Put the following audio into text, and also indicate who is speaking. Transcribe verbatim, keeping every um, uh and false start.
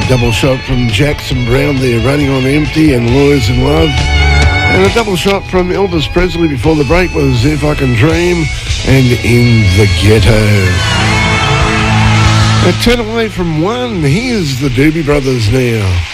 Speaker 1: double shot from Jackson Brown there, Running on Empty and Lawyers in Love. And a double shot from Elvis Presley before the break was If I Can Dream and In the Ghetto. At ten away from one, here's the Doobie Brothers now.